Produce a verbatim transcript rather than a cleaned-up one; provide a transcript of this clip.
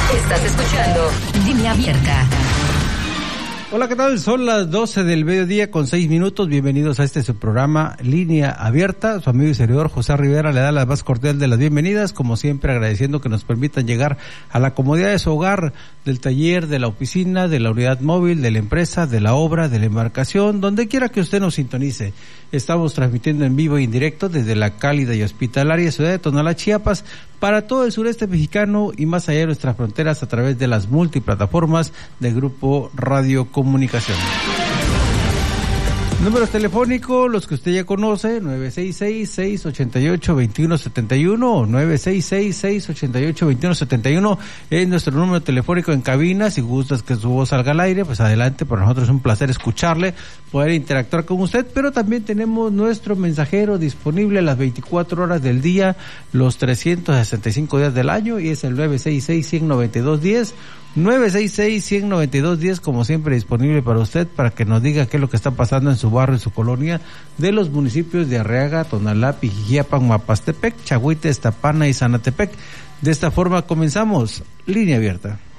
Estás escuchando Línea Abierta. Hola, ¿qué tal? Son las doce del mediodía con seis minutos. Bienvenidos a este su programa Línea Abierta. Su amigo y servidor José Rivera le da la más cordial de las bienvenidas, como siempre agradeciendo que nos permitan llegar a la comodidad de su hogar, del taller, de la oficina, de la unidad móvil, de la empresa, de la obra, de la embarcación, donde quiera que usted nos sintonice. Estamos transmitiendo en vivo e indirecto desde la cálida y hospitalaria ciudad de Tonalá, Chiapas, para todo el sureste mexicano y más allá de nuestras fronteras a través de las multiplataformas del Grupo Radio Comunicación. Números telefónicos, los que usted ya conoce, nueve seis seis, seis ocho ocho, dos uno siete uno o nueve seis seis, seis ocho ocho, dos uno siete uno es nuestro número telefónico en cabina. Si gustas que su voz salga al aire, pues adelante, para nosotros es un placer escucharle, poder interactuar con usted, pero también tenemos nuestro mensajero disponible las veinticuatro horas del día, los trescientos sesenta y cinco días del año, y es el nueve seis seis, uno cero nueve dos, uno cero nueve seis seis, uno cero nueve dos, uno cero, como siempre disponible para usted, para que nos diga qué es lo que está pasando en su barrio, en su colonia, de los municipios de Arriaga, Tonalá, Pijijiapan, Mapastepec, Chahuite, Iztapana y Zanatepec. De esta forma comenzamos Línea Abierta.